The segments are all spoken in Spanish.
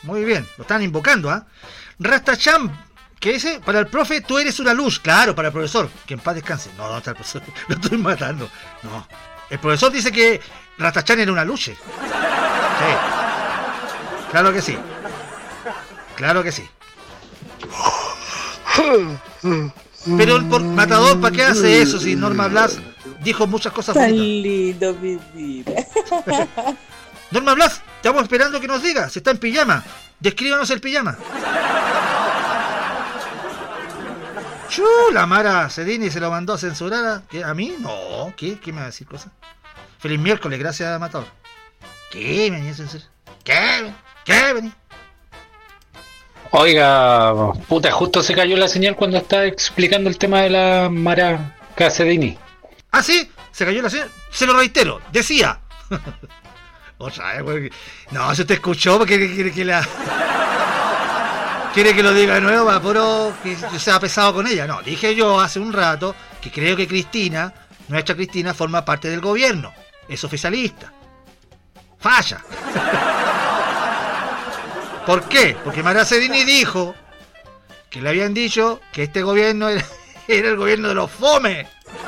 Muy bien, lo están invocando, ¿ah? Rastacham, ¿qué dice? Para el profe tú eres una luz. Claro, para el profesor, que en paz descanse. No, no está el profesor, lo estoy matando. No, el profesor dice que Rastacham era una luz. Sí, claro que sí. Claro que sí. Pero el matador, ¿para qué hace eso si Norma Blas dijo muchas cosas bonitas? Tan lindo, mi vida. Norma Blas, estamos esperando que nos diga si está en pijama. Descríbanos el pijama. La Mara Cedini se lo mandó a censurar. ¿Qué? ¿A mí? No. ¿Qué me va a decir cosas? Feliz miércoles, gracias, Matador. ¿Qué me venía a censurar? ¿Qué venía? Oiga, puta, justo se cayó la señal cuando estaba explicando el tema de la Mara Cedini. ¿Ah, sí? ¿Se cayó la señal? Se lo reitero, decía. Otra vez, porque... No, se te escuchó porque quiere que la... ¿Quiere que lo diga de nuevo para puro que yo sea pesado con ella? No, dije yo hace un rato que creo que Cristina, nuestra Cristina, forma parte del gobierno. Es oficialista. Falla. ¿Por qué? Porque Mara Cedini dijo que le habían dicho que este gobierno era el gobierno de los fome.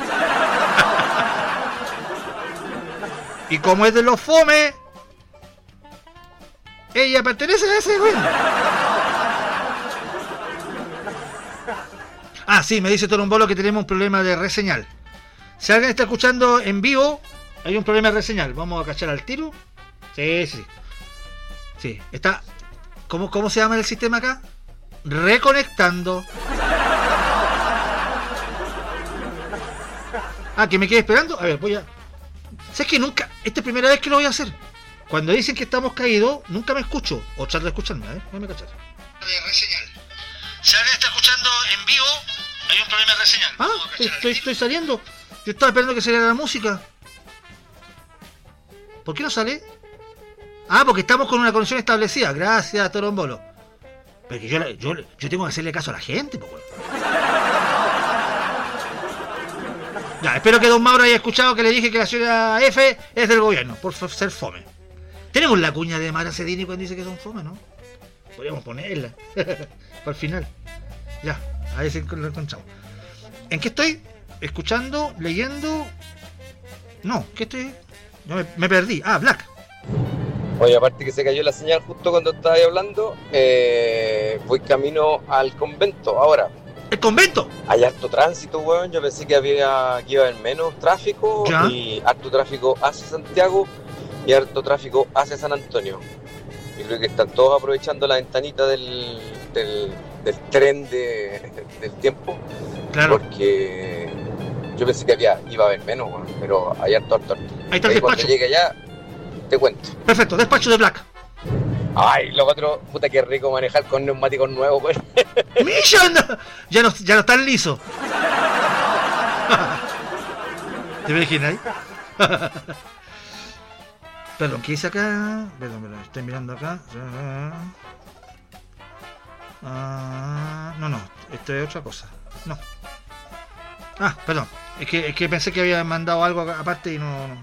Y como es de los fome, ella pertenece a ese gobierno. Ah, sí, me dice Torombolo que tenemos un problema de reseñal. Si alguien está escuchando en vivo, hay un problema de reseñal. Vamos a cachar al tiro. Sí. Sí, está... ¿Cómo se llama el sistema acá? Reconectando. Ah, que me quede esperando. A ver, voy a... ¿Sabes que nunca? Esta es la primera vez que lo voy a hacer. Cuando dicen que estamos caídos, nunca me escucho. O trato de escucharme, a ver, déjame cachar. De reseñal. Si alguien está escuchando en vivo, hay un problema de reseñal. Ah, estoy saliendo. Yo estaba esperando que saliera la música. ¿Por qué no sale? Ah, porque estamos con una conexión establecida. Gracias, Torombolo. Pero que yo tengo que hacerle caso a la gente, pues. Ya, espero que Don Mauro haya escuchado que le dije que la señora F es del gobierno, por ser fome. Tenemos la cuña de Mara Cedini cuando dice que son fome, ¿no? Podríamos ponerla. Para el final. Ya, a ver si lo encontramos. ¿En qué estoy? Escuchando, leyendo... No, ¿qué estoy? Yo me perdí. Ah, Black. Oye, aparte que se cayó la señal justo cuando estaba hablando, voy camino al convento ahora. ¿El convento? Hay harto tránsito, weón. Yo pensé que iba a haber menos tráfico. ¿Ya? Y harto tráfico hacia Santiago y harto tráfico hacia San Antonio. Yo creo que están todos aprovechando la ventanita del tren del tiempo. Claro. Porque yo pensé que iba a haber menos, weón. Pero hay harto. Ahí está el despacho. Cuando llegue allá, te cuento. Perfecto, despacho de Black. Ay, lo otro, puta que rico manejar con neumáticos nuevos, güey. ¡Mission! Ya no están lisos. ¿Te imaginas ahí? Perdón, ¿qué hice acá? Perdón, estoy mirando acá. No, esto es otra cosa. No. Ah, perdón. Es que pensé que había mandado algo aparte y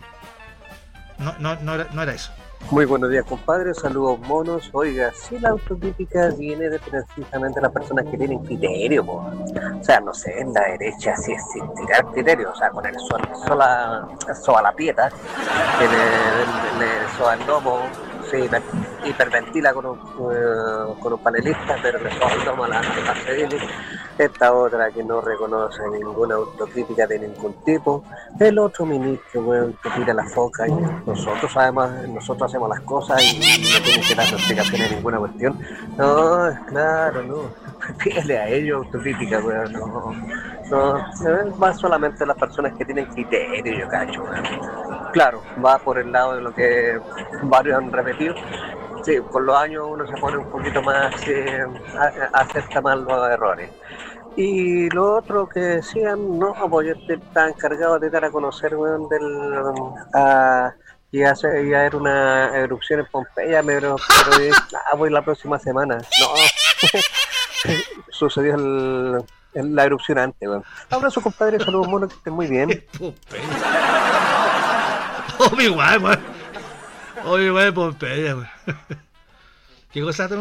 no era eso. Muy buenos días, compadre. Saludos monos. Oiga, si la autocrítica viene de precisamente las personas que tienen criterio, po. O sea, no sé, en la derecha sí existirá el criterio, o sea, con el soa la pieta, que le soa el lomo, sí, hiperventila con un panelista, pero le soa el lomo a la Cedini. Esta otra que no reconoce ninguna autocrítica de ningún tipo. El otro ministro, weón, que tira la foca y nosotros hacemos las cosas y no tienen que dar explicaciones de ninguna cuestión. No, claro, no. Pídele a ellos autocrítica, weón, no. Va solamente las personas que tienen criterio, yo cacho, weón. Claro, va por el lado de lo que varios han repetido. Sí, con los años uno se pone un poquito más, acepta más los errores. Y lo otro que decían, no, pues yo estoy tan encargado de dar a conocer, weón, y hacer una erupción en Pompeya, pero voy la próxima semana. No, sucedió la erupción antes, weón. Abrazo, compadre, saludos monos, que estén muy bien. Obi-Wan, weón. Pompeya, weón. ¿Qué cosa?